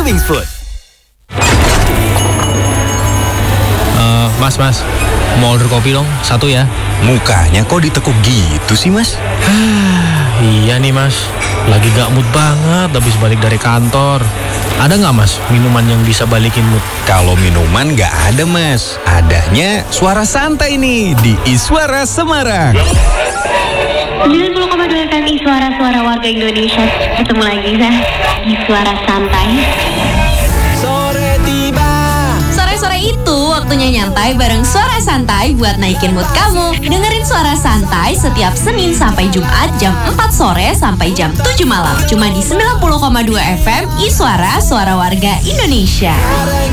Morning Food. Mas, mau order kopi dong, satu ya. Mukanya kok ditekuk gitu sih, Mas? Iya nih mas, lagi gak mood banget habis balik dari kantor. Ada nggak mas minuman yang bisa balikin mood? Kalau minuman nggak ada, Mas. Adanya suara santai nih di Iswara Semarang. 90,2 FM suara-suara warga Indonesia. Ketemu lagi saya di Suara Santai. Sore-sore itu waktunya nyantai bareng Suara Santai buat naikin mood kamu. Dengerin Suara Santai setiap Senin sampai Jumat jam 4 sore sampai jam 7 malam. Cuma di 90,2 FM Iswara, suara warga Indonesia.